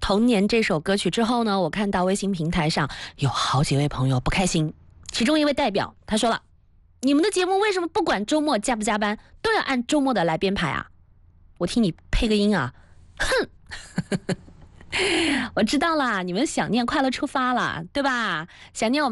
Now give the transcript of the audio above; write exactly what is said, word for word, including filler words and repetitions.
童年》这首歌曲之后呢，我看到微信平台上有好几位朋友不开心，其中一位代表他说了：“你们的节目为什么不管周末加不加班，都要按周末的来编排啊？”我替你配个音啊，哼！我知道啦，你们想念快乐出发了，对吧？想念我们。